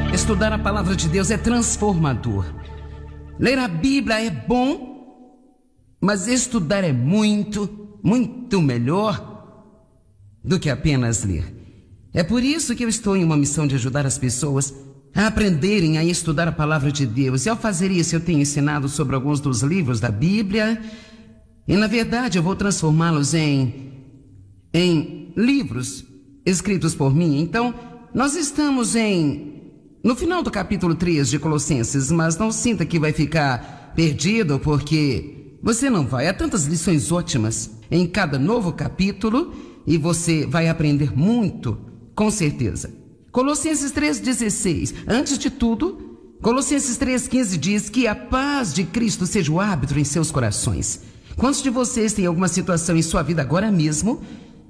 Estudar a palavra de Deus é transformador. Ler a Bíblia é bom, mas estudar é muito, muito melhor do que apenas ler. É por isso que eu estou em uma missão de ajudar as pessoas a aprenderem a estudar a palavra de Deus. E ao fazer isso, eu tenho ensinado sobre alguns dos livros da Bíblia. E na verdade, eu vou transformá-los em livros escritos por mim. Então, nós estamos no final do capítulo 3 de Colossenses, mas não sinta que vai ficar perdido, porque você não vai. Há tantas lições ótimas em cada novo capítulo e você vai aprender muito, com certeza. Colossenses 3,16. Antes de tudo, Colossenses 3,15 diz que a paz de Cristo seja o árbitro em seus corações. Quantos de vocês têm alguma situação em sua vida agora mesmo?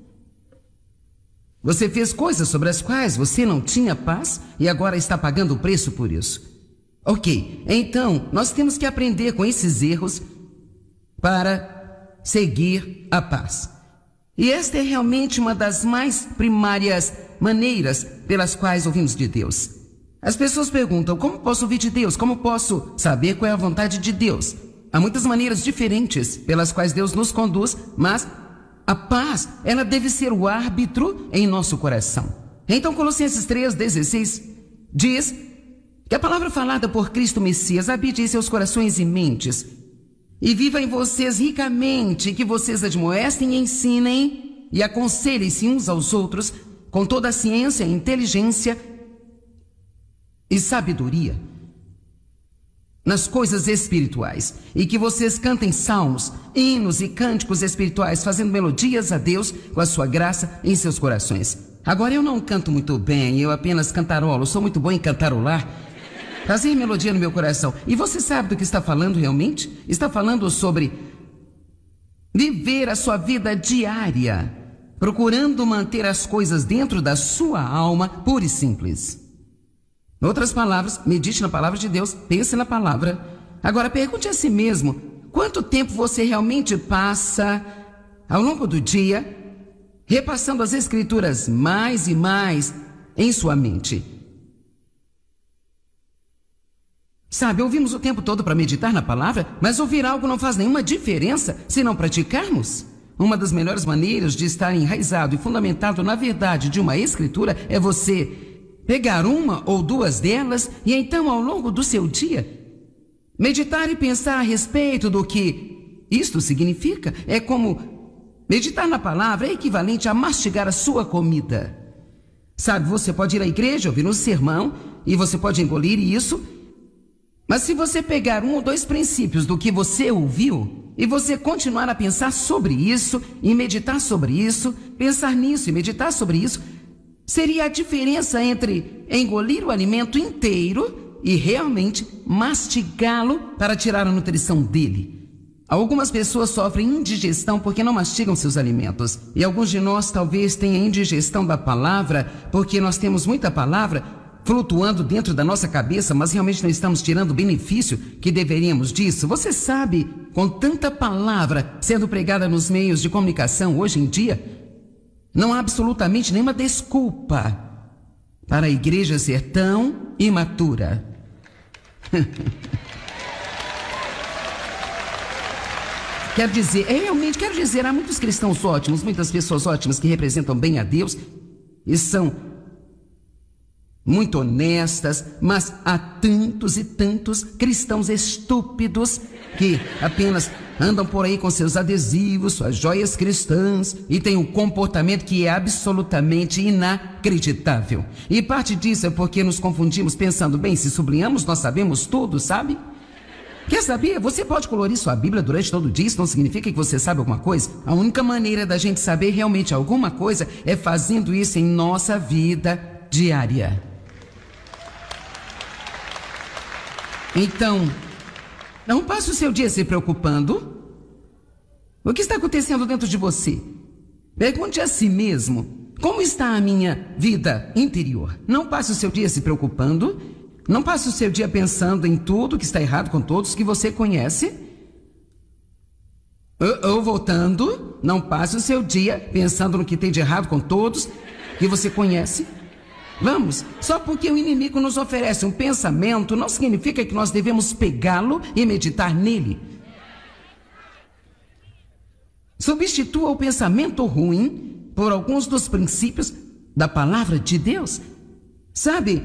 Você fez coisas sobre as quais você não tinha paz e agora está pagando o preço por isso. Ok, então nós temos que aprender com esses erros para seguir a paz. E esta é realmente uma das mais primárias maneiras pelas quais ouvimos de Deus. As pessoas perguntam: como posso ouvir de Deus? Como posso saber qual é a vontade de Deus? Há muitas maneiras diferentes pelas quais Deus nos conduz, mas a paz, ela deve ser o árbitro em nosso coração. Então, Colossenses 3,16 diz que a palavra falada por Cristo Messias habite em seus corações e mentes e viva em vocês ricamente, que vocês admoestem, ensinem e aconselhem-se uns aos outros com toda a ciência, inteligência e sabedoria nas coisas espirituais, e que vocês cantem salmos, hinos e cânticos espirituais, fazendo melodias a Deus com a sua graça em seus corações. Agora, eu não canto muito bem, eu apenas cantarolo, sou muito bom em cantarolar, fazer melodia no meu coração. E você sabe do que está falando realmente? Está falando sobre viver a sua vida diária, procurando manter as coisas dentro da sua alma, pura e simples. Em outras palavras, medite na palavra de Deus, pense na palavra. Agora pergunte a si mesmo: quanto tempo você realmente passa ao longo do dia repassando as escrituras mais e mais em sua mente? Sabe, ouvimos o tempo todo para meditar na palavra, mas ouvir algo não faz nenhuma diferença se não praticarmos. Uma das melhores maneiras de estar enraizado e fundamentado na verdade de uma escritura é você pegar uma ou duas delas e então, ao longo do seu dia, meditar e pensar a respeito do que isto significa. É como meditar na palavra é equivalente a mastigar a sua comida. Sabe, você pode ir à igreja, ouvir um sermão e você pode engolir isso, mas se você pegar um ou dois princípios do que você ouviu e você continuar a pensar sobre isso e meditar sobre isso, pensar nisso e meditar sobre isso, seria a diferença entre engolir o alimento inteiro e realmente mastigá-lo para tirar a nutrição dele. Algumas pessoas sofrem indigestão porque não mastigam seus alimentos. E alguns de nós talvez tenham indigestão da palavra porque nós temos muita palavra flutuando dentro da nossa cabeça, mas realmente não estamos tirando o benefício que deveríamos disso. Você sabe, com tanta palavra sendo pregada nos meios de comunicação hoje em dia, não há absolutamente nenhuma desculpa para a igreja ser tão imatura. Quero dizer, há muitos cristãos ótimos, muitas pessoas ótimas que representam bem a Deus e são muito honestas, mas há tantos e tantos cristãos estúpidos que apenas andam por aí com seus adesivos, suas joias cristãs e têm um comportamento que é absolutamente inacreditável. E parte disso é porque nos confundimos pensando: bem, se sublinhamos, nós sabemos tudo, sabe? Quer saber? Você pode colorir sua Bíblia durante todo o dia, isso não significa que você sabe alguma coisa. A única maneira da gente saber realmente alguma coisa é fazendo isso em nossa vida diária. Então, não passe o seu dia se preocupando. O que está acontecendo dentro de você? Pergunte a si mesmo: como está a minha vida interior? Não passe o seu dia se preocupando. Não passe o seu dia pensando em tudo que está errado com todos que você conhece. Ou voltando, não passe o seu dia pensando no que tem de errado com todos que você conhece. Vamos, só porque o inimigo nos oferece um pensamento, não significa que nós devemos pegá-lo e meditar nele. Substitua o pensamento ruim por alguns dos princípios da palavra de Deus. Sabe,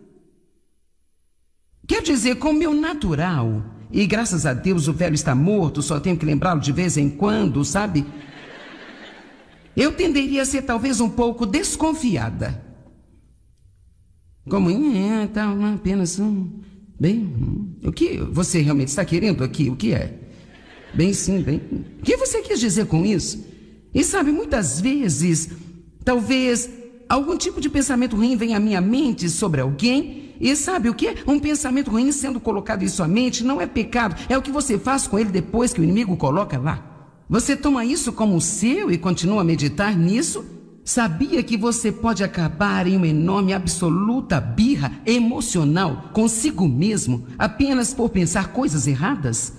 quer dizer, com o meu natural, e graças a Deus o velho está morto, só tenho que lembrá-lo de vez em quando, sabe? Eu tenderia a ser talvez um pouco desconfiada. Como, tá apenas bem, o que você realmente está querendo aqui? O que é? Bem, sim, bem. O que você quis dizer com isso? E sabe, muitas vezes, talvez algum tipo de pensamento ruim venha à minha mente sobre alguém. E sabe o que? Um pensamento ruim sendo colocado em sua mente não é pecado. É o que você faz com ele depois que o inimigo coloca lá. Você toma isso como seu e continua a meditar nisso? Sabia que você pode acabar em uma enorme, absoluta birra emocional consigo mesmo apenas por pensar coisas erradas?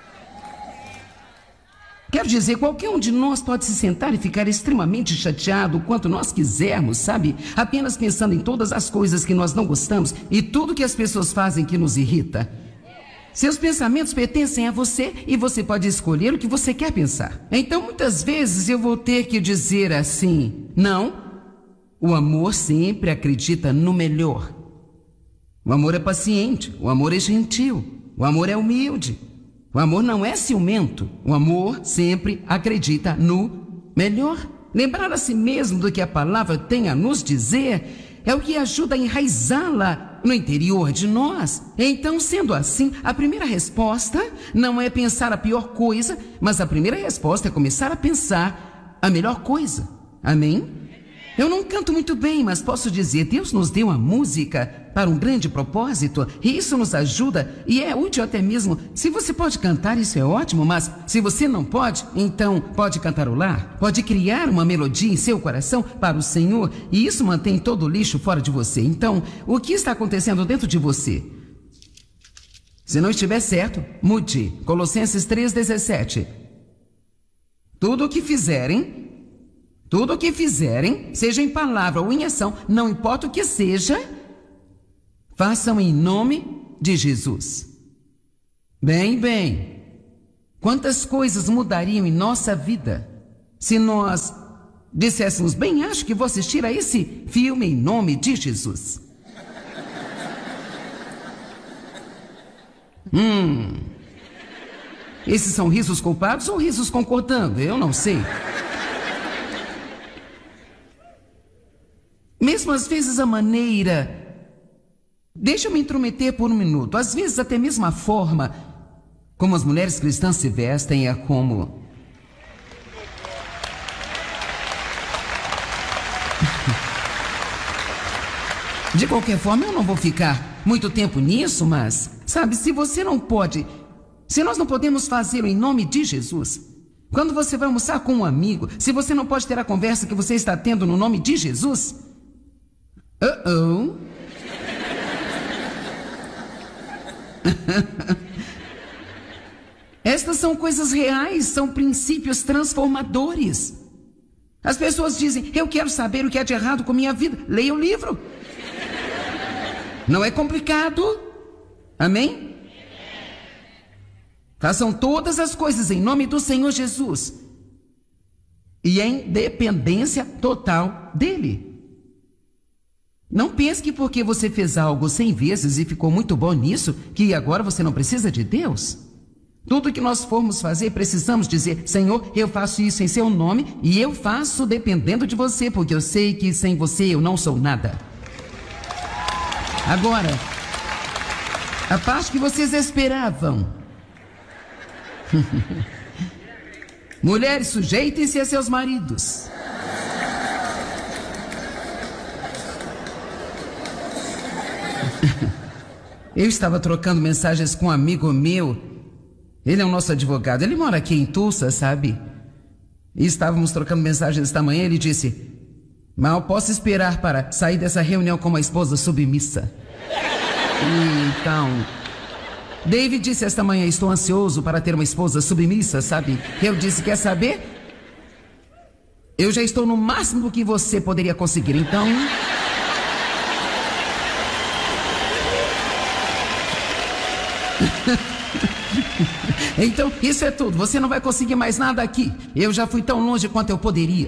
Quero dizer, qualquer um de nós pode se sentar e ficar extremamente chateado o quanto nós quisermos, sabe? Apenas pensando em todas as coisas que nós não gostamos e tudo que as pessoas fazem que nos irrita. Seus pensamentos pertencem a você e você pode escolher o que você quer pensar. Então, muitas vezes eu vou ter que dizer assim: não, o amor sempre acredita no melhor. O amor é paciente, o amor é gentil, o amor é humilde. O amor não é ciumento, o amor sempre acredita no melhor. Lembrar a si mesmo do que a palavra tem a nos dizer é o que ajuda a enraizá-la no interior de nós. Então, sendo assim, a primeira resposta não é pensar a pior coisa, mas a primeira resposta é começar a pensar a melhor coisa. Amém? Eu não canto muito bem, mas posso dizer, Deus nos deu a música para um grande propósito, e isso nos ajuda, e é útil até mesmo. Se você pode cantar, isso é ótimo, mas se você não pode, então pode cantarolar, pode criar uma melodia em seu coração para o Senhor, e isso mantém todo o lixo fora de você. Então, o que está acontecendo dentro de você? Se não estiver certo, mude. Colossenses 3,17. Tudo o que fizerem, seja em palavra ou em ação, não importa o que seja, façam em nome de Jesus. Bem, quantas coisas mudariam em nossa vida se nós disséssemos: bem, acho que vou assistir a esse filme em nome de Jesus. Esses são risos culpados ou risos concordando? Eu não sei. Mesmo às vezes a maneira... Deixa eu me intrometer por um minuto. Às vezes até mesmo a forma como as mulheres cristãs se vestem é como... De qualquer forma, eu não vou ficar muito tempo nisso, mas... Sabe, se você não pode... Se nós não podemos fazê-lo em nome de Jesus... Quando você vai almoçar com um amigo, se você não pode ter a conversa que você está tendo no nome de Jesus... Estas são coisas reais, são princípios transformadores. As pessoas dizem: eu quero saber o que é de errado com minha vida. Leia o livro. Não é complicado. Amém? Façam todas as coisas em nome do Senhor Jesus e em dependência total dele. Não pense que porque você fez algo 100 vezes e ficou muito bom nisso, que agora você não precisa de Deus. Tudo que nós formos fazer, precisamos dizer: Senhor, eu faço isso em seu nome e eu faço dependendo de você, porque eu sei que sem você eu não sou nada. Agora, a parte que vocês esperavam. Mulheres, sujeitem-se a seus maridos. Eu estava trocando mensagens com um amigo meu. Ele é o nosso advogado. Ele mora aqui em Tulsa, sabe? E estávamos trocando mensagens esta manhã. Ele disse: mal posso esperar para sair dessa reunião com uma esposa submissa. Então, David disse esta manhã: estou ansioso para ter uma esposa submissa, sabe? Eu disse: quer saber? Eu já estou no máximo do que você poderia conseguir, então... Então, isso é tudo. Você não vai conseguir mais nada aqui. Eu já fui tão longe quanto eu poderia.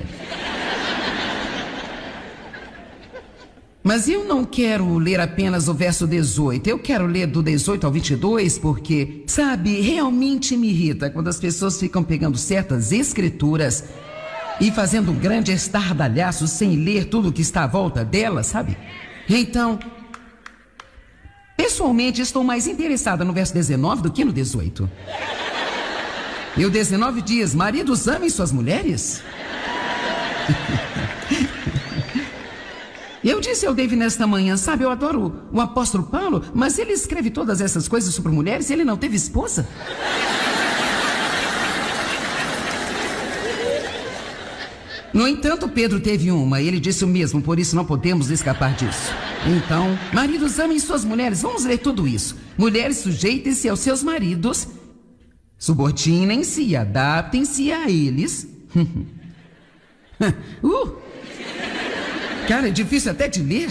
Mas eu não quero ler apenas o verso 18. Eu quero ler do 18 ao 22 porque, sabe, realmente me irrita quando as pessoas ficam pegando certas escrituras e fazendo um grande estardalhaço sem ler tudo que está à volta delas, sabe? Então, pessoalmente, estou mais interessada no verso 19 do que no 18. E o 19 diz: maridos, amem suas mulheres. Eu disse ao David nesta manhã, sabe, eu adoro o apóstolo Paulo, mas ele escreve todas essas coisas sobre mulheres e ele não teve esposa. No entanto, Pedro teve uma, e ele disse o mesmo, por isso não podemos escapar disso. Então, maridos, amem suas mulheres. Vamos ler tudo isso. Mulheres, sujeitem-se aos seus maridos, subordinem-se e adaptem-se a eles. Cara, é difícil até de ler.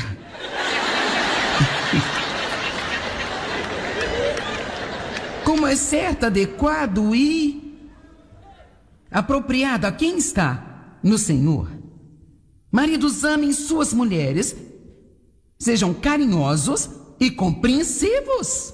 Como é certo, adequado e apropriado a quem está no Senhor. Maridos, amem suas mulheres, sejam carinhosos e compreensivos.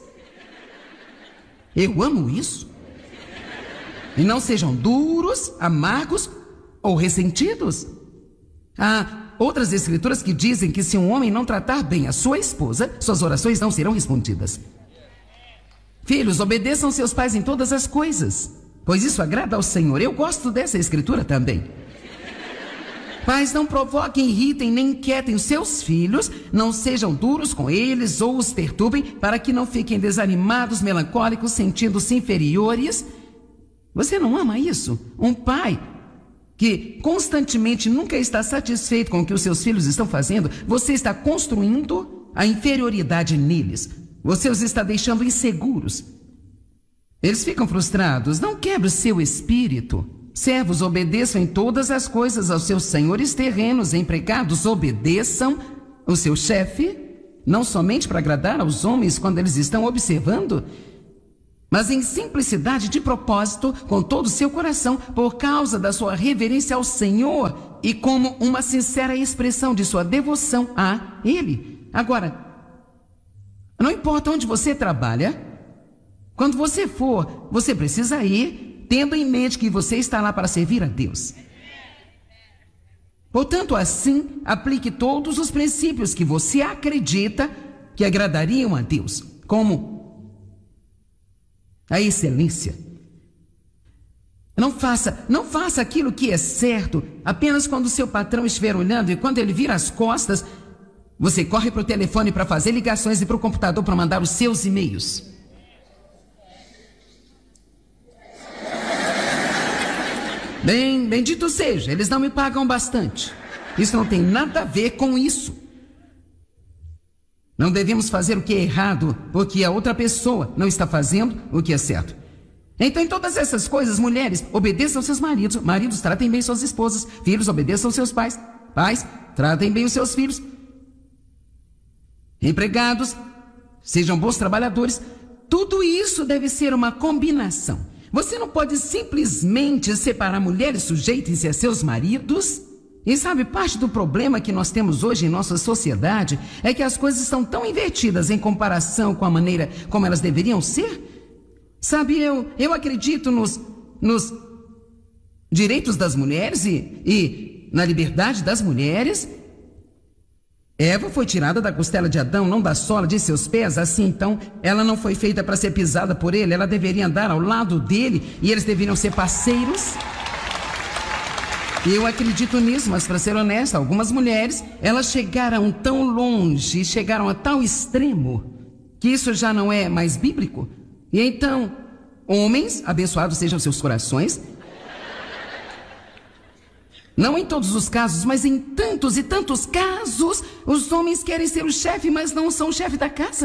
Eu amo isso. E não sejam duros, amargos ou ressentidos. Há outras escrituras que dizem que se um homem não tratar bem a sua esposa, suas orações não serão respondidas. Filhos, obedeçam seus pais em todas as coisas, pois isso agrada ao Senhor. Eu gosto dessa escritura também. Pais, não provoquem, irritem, nem inquietem os seus filhos, não sejam duros com eles ou os perturbem, para que não fiquem desanimados, melancólicos, sentindo-se inferiores. Você não ama isso? Um pai que constantemente nunca está satisfeito com o que os seus filhos estão fazendo, você está construindo a inferioridade neles. Você os está deixando inseguros. Eles ficam frustrados. Não quebre o seu espírito. Servos, obedeçam em todas as coisas aos seus senhores terrenos. Empregados, obedeçam o seu chefe, não somente para agradar aos homens quando eles estão observando, mas em simplicidade de propósito, com todo o seu coração, por causa da sua reverência ao Senhor e como uma sincera expressão de sua devoção a Ele. Agora, não importa onde você trabalha, quando você for, você precisa ir tendo em mente que você está lá para servir a Deus. Portanto, assim, aplique todos os princípios que você acredita que agradariam a Deus, como a excelência. Não faça aquilo que é certo apenas quando o seu patrão estiver olhando, e quando ele vira as costas, você corre para o telefone para fazer ligações e para o computador para mandar os seus e-mails. Bendito seja, eles não me pagam bastante. Isso não tem nada a ver com isso. Não devemos fazer o que é errado porque a outra pessoa não está fazendo o que é certo. Então, em todas essas coisas, mulheres, obedeçam seus maridos. Maridos, tratem bem suas esposas. Filhos, obedeçam seus pais. Pais, tratem bem os seus filhos. Empregados, sejam bons trabalhadores. Tudo isso deve ser uma combinação. Você não pode simplesmente separar mulheres, sujeitem-se a seus maridos. E sabe, parte do problema que nós temos hoje em nossa sociedade é que as coisas estão tão invertidas em comparação com a maneira como elas deveriam ser. Sabe, eu acredito nos direitos das mulheres e na liberdade das mulheres. Eva foi tirada da costela de Adão, não da sola de seus pés. Assim, então, ela não foi feita para ser pisada por ele. Ela deveria andar ao lado dele e eles deveriam ser parceiros. Eu acredito nisso, mas para ser honesta, algumas mulheres, elas chegaram tão longe, chegaram a tal extremo, que isso já não é mais bíblico. E então, homens, abençoados sejam seus corações, não em todos os casos, mas em tantos e tantos casos, os homens querem ser o chefe, mas não são o chefe da casa.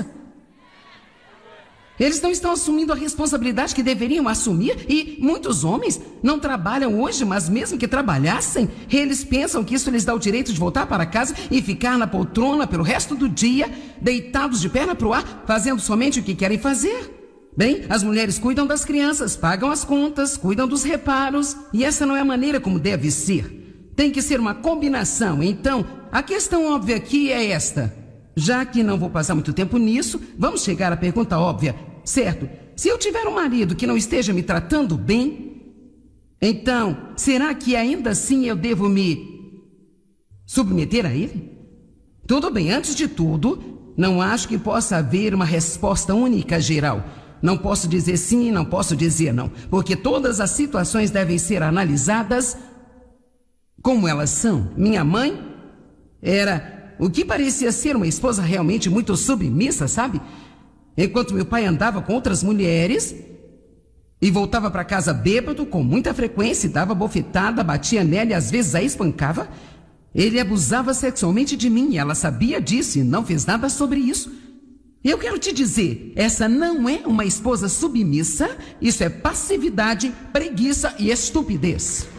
Eles não estão assumindo a responsabilidade que deveriam assumir, e muitos homens não trabalham hoje, mas mesmo que trabalhassem, eles pensam que isso lhes dá o direito de voltar para casa e ficar na poltrona pelo resto do dia, deitados de perna para o ar, fazendo somente o que querem fazer. Bem, as mulheres cuidam das crianças, pagam as contas, cuidam dos reparos, e essa não é a maneira como deve ser. Tem que ser uma combinação. Então, a questão óbvia aqui é esta. Já que não vou passar muito tempo nisso, vamos chegar à pergunta óbvia. Certo, se eu tiver um marido que não esteja me tratando bem, então, será que ainda assim eu devo me submeter a ele? Tudo bem, antes de tudo, não acho que possa haver uma resposta única geral. Não posso dizer sim, não posso dizer não, porque todas as situações devem ser analisadas como elas são. Minha mãe era o que parecia ser uma esposa realmente muito submissa, sabe? Enquanto meu pai andava com outras mulheres e voltava para casa bêbado com muita frequência, dava bofetada, batia nela e às vezes a espancava, ele abusava sexualmente de mim e ela sabia disso e não fez nada sobre isso. Eu quero te dizer, essa não é uma esposa submissa, isso é passividade, preguiça e estupidez.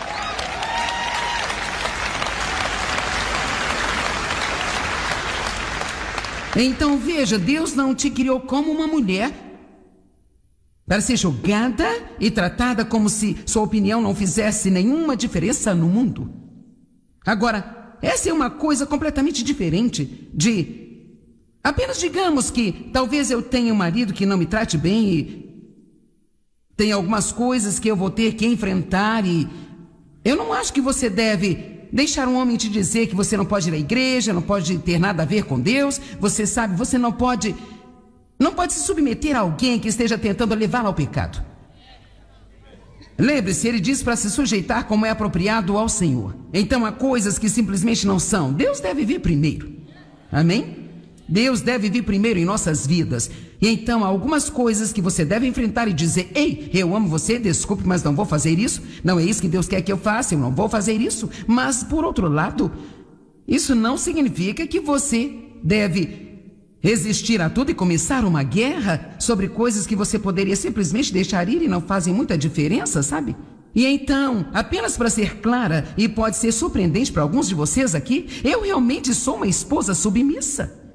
Então veja, Deus não te criou como uma mulher para ser julgada e tratada como se sua opinião não fizesse nenhuma diferença no mundo. Agora, essa é uma coisa completamente diferente de... Apenas digamos que talvez eu tenha um marido que não me trate bem e tem algumas coisas que eu vou ter que enfrentar e eu não acho que você deve deixar um homem te dizer que você não pode ir à igreja, não pode ter nada a ver com Deus. Você sabe, você não pode se submeter a alguém que esteja tentando levá-lo ao pecado. Lembre-se, ele diz para se sujeitar como é apropriado ao Senhor. Então há coisas que simplesmente não são. Deus deve vir primeiro. Amém? Deus deve vir primeiro em nossas vidas. E então há algumas coisas que você deve enfrentar e dizer: ei, eu amo você, desculpe, mas não vou fazer isso. Não é isso que Deus quer que eu faça, eu não vou fazer isso. Mas por outro lado, isso não significa que você deve resistir a tudo e começar uma guerra sobre coisas que você poderia simplesmente deixar ir e não fazem muita diferença, sabe? E então, apenas para ser clara, e pode ser surpreendente para alguns de vocês aqui, eu realmente sou uma esposa submissa.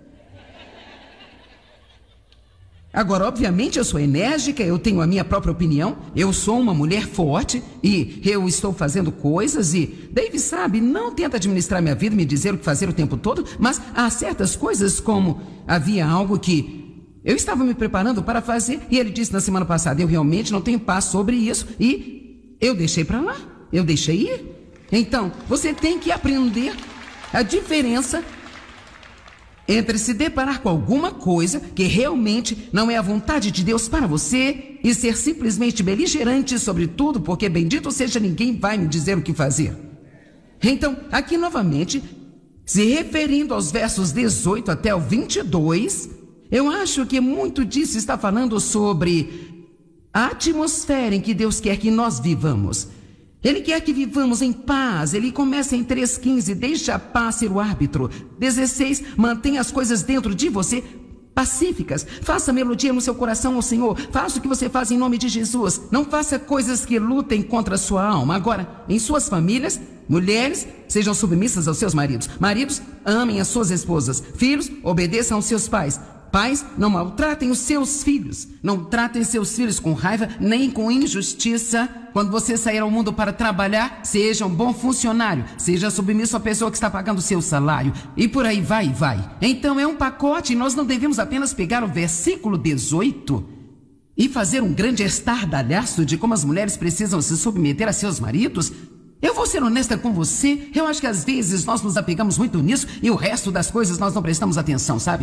Agora, obviamente, eu sou enérgica, eu tenho a minha própria opinião, eu sou uma mulher forte e eu estou fazendo coisas e Dave sabe, não tenta administrar minha vida, me dizer o que fazer o tempo todo, mas há certas coisas como havia algo que eu estava me preparando para fazer e ele disse na semana passada: eu realmente não tenho paz sobre isso e eu deixei para lá, eu deixei ir. Então, você tem que aprender a diferença entre se deparar com alguma coisa que realmente não é a vontade de Deus para você e ser simplesmente beligerante sobre tudo, porque bendito seja, ninguém vai me dizer o que fazer. Então, aqui novamente, se referindo aos versos 18 até o 22, eu acho que muito disso está falando sobre a atmosfera em que Deus quer que nós vivamos. Ele quer que vivamos em paz. Ele começa em 3,15, deixa a paz ser o árbitro. 16, mantenha as coisas dentro de você pacíficas. Faça melodia no seu coração ao Senhor. Faça o que você faz em nome de Jesus. Não faça coisas que lutem contra a sua alma. Agora, em suas famílias, mulheres, sejam submissas aos seus maridos. Maridos, amem as suas esposas. Filhos, obedeçam aos seus pais. Pais, não maltratem os seus filhos. Não tratem seus filhos com raiva, nem com injustiça. Quando você sair ao mundo para trabalhar, seja um bom funcionário. Seja submisso à pessoa que está pagando o seu salário. E por aí vai e vai. Então é um pacote e nós não devemos apenas pegar o versículo 18 e fazer um grande estardalhaço de como as mulheres precisam se submeter a seus maridos. Eu vou ser honesta com você. Eu acho que às vezes nós nos apegamos muito nisso e o resto das coisas nós não prestamos atenção, sabe?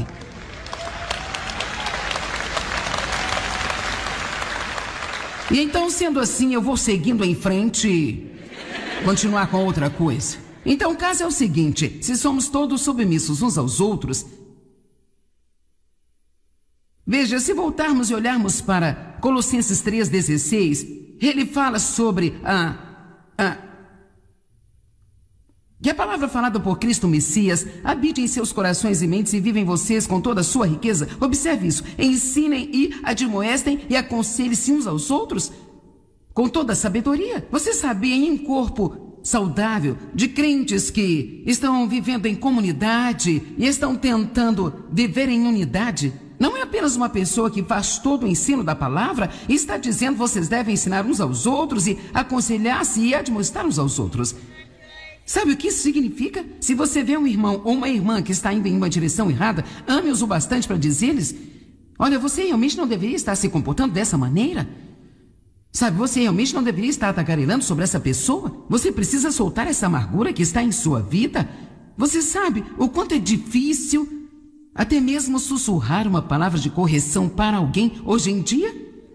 E então, sendo assim, eu vou seguindo em frente e continuar com outra coisa. Então, o caso é o seguinte: se somos todos submissos uns aos outros, veja, se voltarmos e olharmos para Colossenses 3,16, ele fala sobre que a palavra falada por Cristo Messias habite em seus corações e mentes e vive em vocês com toda a sua riqueza. Observe isso. Ensinem e admoestem e aconselhem-se uns aos outros com toda a sabedoria. Você sabia, em um corpo saudável de crentes que estão vivendo em comunidade e estão tentando viver em unidade, não é apenas uma pessoa que faz todo o ensino da palavra e está dizendo que vocês devem ensinar uns aos outros e aconselhar-se e admoestar uns aos outros. Sabe o que isso significa? Se você vê um irmão ou uma irmã que está indo em uma direção errada, ame-os o bastante para dizer-lhes: olha, você realmente não deveria estar se comportando dessa maneira. Sabe, você realmente não deveria estar tagarelando sobre essa pessoa. Você precisa soltar essa amargura que está em sua vida. Você sabe o quanto é difícil até mesmo sussurrar uma palavra de correção para alguém hoje em dia?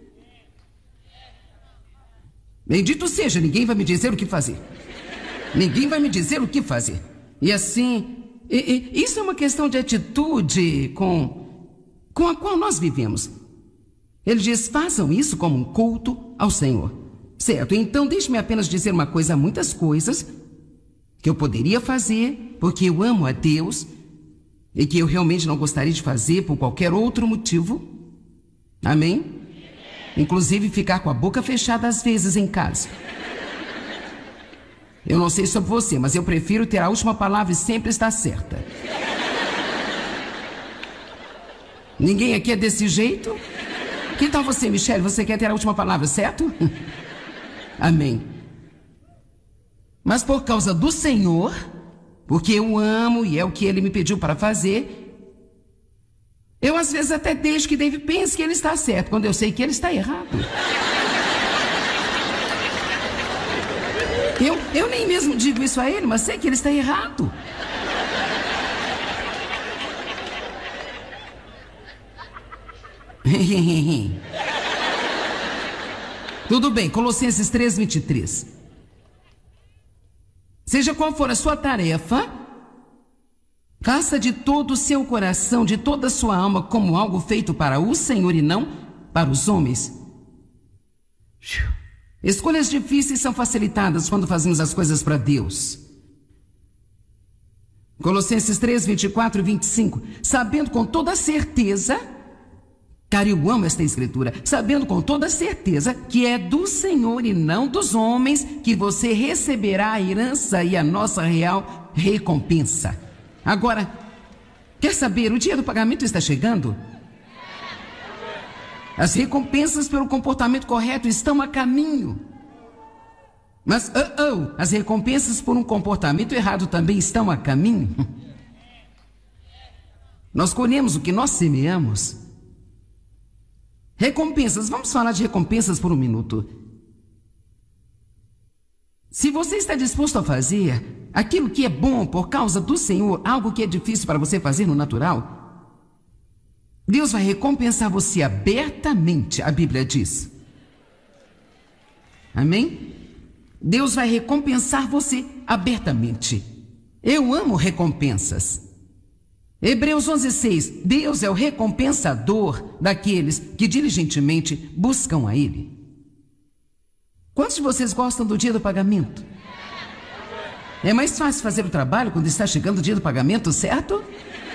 Bendito seja, ninguém vai me dizer o que fazer. Ninguém vai me dizer o que fazer. E assim, isso é uma questão de atitude com a qual nós vivemos. Ele diz: façam isso como um culto ao Senhor. Certo, então deixe-me apenas dizer uma coisa: há muitas coisas que eu poderia fazer porque eu amo a Deus e que eu realmente não gostaria de fazer por qualquer outro motivo. Amém? Inclusive ficar com a boca fechada às vezes em casa. Eu não sei sobre você, mas eu prefiro ter a última palavra e sempre estar certa. Ninguém aqui é desse jeito? Que tal você, Michele? Você quer ter a última palavra, certo? Amém. Mas por causa do Senhor, porque eu amo e é o que Ele me pediu para fazer, eu às vezes até deixo que David pense que ele está certo, quando eu sei que ele está errado. Eu nem mesmo digo isso a ele, mas sei que ele está errado. Tudo bem, Colossenses 3:23. Seja qual for a sua tarefa, faça de todo o seu coração, de toda a sua alma, como algo feito para o Senhor e não para os homens. Escolhas difíceis são facilitadas quando fazemos as coisas para Deus. Colossenses 3:24-25. Sabendo com toda certeza, cara, eu amo esta escritura, sabendo com toda certeza que é do Senhor e não dos homens que você receberá a herança e a nossa real recompensa. Agora, quer saber, o dia do pagamento está chegando? As recompensas pelo comportamento correto estão a caminho. Mas, as recompensas por um comportamento errado também estão a caminho. Nós colhemos o que nós semeamos. Recompensas, vamos falar de recompensas por um minuto. Se você está disposto a fazer aquilo que é bom por causa do Senhor, algo que é difícil para você fazer no natural, Deus vai recompensar você abertamente, a Bíblia diz. Amém? Deus vai recompensar você abertamente. Eu amo recompensas. Hebreus 11:6. Deus é o recompensador daqueles que diligentemente buscam a Ele. Quantos de vocês gostam do dia do pagamento? É mais fácil fazer o trabalho quando está chegando o dia do pagamento, certo?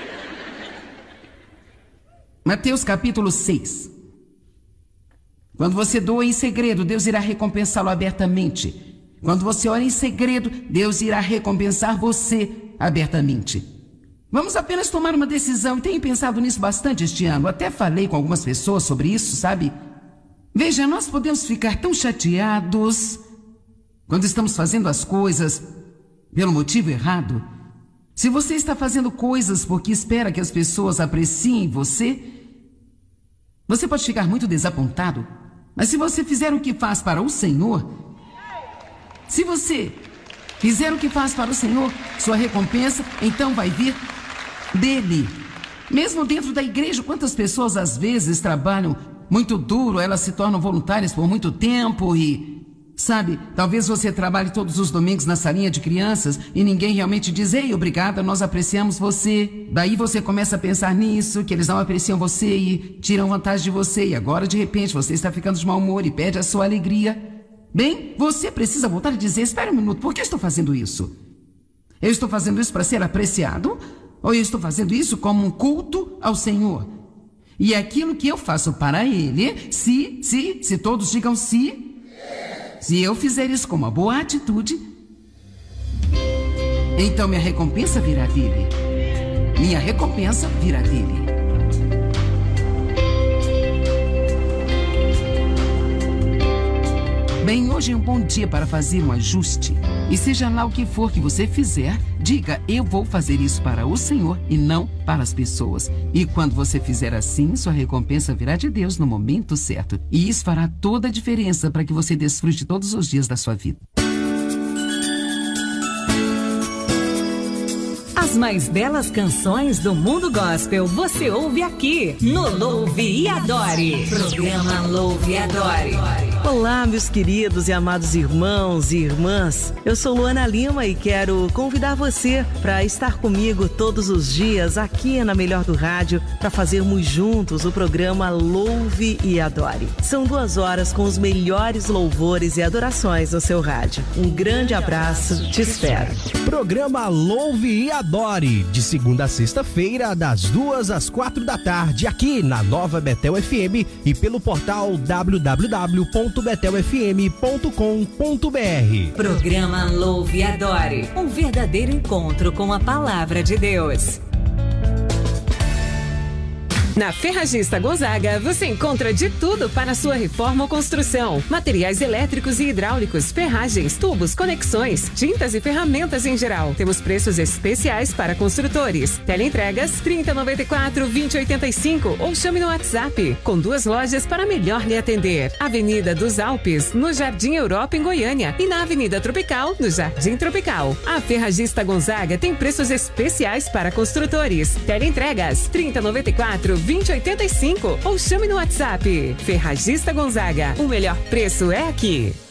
Mateus capítulo 6. Quando você doa em segredo, Deus irá recompensá-lo abertamente. Quando você ora em segredo, Deus irá recompensar você abertamente. Vamos apenas tomar uma decisão, e tenho pensado nisso bastante este ano. Até falei com algumas pessoas sobre isso, sabe? Veja, nós podemos ficar tão chateados quando estamos fazendo as coisas pelo motivo errado. Se você está fazendo coisas porque espera que as pessoas apreciem você, você pode ficar muito desapontado. Mas se você fizer o que faz para o Senhor, se você fizer o que faz para o Senhor, sua recompensa então vai vir dele. Mesmo dentro da igreja, quantas pessoas às vezes trabalham muito duro, elas se tornam voluntárias por muito tempo e, sabe, talvez você trabalhe todos os domingos na salinha de crianças e ninguém realmente diz: ei, obrigada, nós apreciamos você. Daí você começa a pensar nisso, que eles não apreciam você e tiram vantagem de você. E agora, de repente, você está ficando de mau humor e perde a sua alegria. Bem, você precisa voltar e dizer: espera um minuto, por que eu estou fazendo isso? Eu estou fazendo isso para ser apreciado? Ou eu estou fazendo isso como um culto ao Senhor? E aquilo que eu faço para Ele, se todos digam se eu fizer isso com uma boa atitude, então minha recompensa virá dele. Minha recompensa virá dele. Hoje é um bom dia para fazer um ajuste. E seja lá o que for que você fizer, diga: eu vou fazer isso para o Senhor e não para as pessoas. E quando você fizer assim, sua recompensa virá de Deus no momento certo. E isso fará toda a diferença para que você desfrute todos os dias da sua vida. As mais belas canções do mundo gospel você ouve aqui no Louve e Adore. Programa Louve e Adore. Olá, meus queridos e amados irmãos e irmãs. Eu sou Luana Lima e quero convidar você para estar comigo todos os dias aqui na Melhor do Rádio para fazermos juntos o programa Louve e Adore. São 2 horas com os melhores louvores e adorações no seu rádio. Um grande abraço, te espero. Programa Louve e Adore, de segunda a sexta-feira, das 2 às 4 da tarde, aqui na Nova Betel FM e pelo portal www.betelfm.com.br. Programa Louve e Adore, um verdadeiro encontro com a palavra de Deus. Na Ferragista Gonzaga, você encontra de tudo para a sua reforma ou construção. Materiais elétricos e hidráulicos, ferragens, tubos, conexões, tintas e ferramentas em geral. Temos preços especiais para construtores. Teleentregas 3094-2085 ou chame no WhatsApp. Com 2 lojas para melhor lhe atender. Avenida dos Alpes, no Jardim Europa, em Goiânia. E na Avenida Tropical, no Jardim Tropical. A Ferragista Gonzaga tem preços especiais para construtores. Teleentregas 3094-2085 ou chame no WhatsApp. Ferragista Gonzaga, o melhor preço é aqui.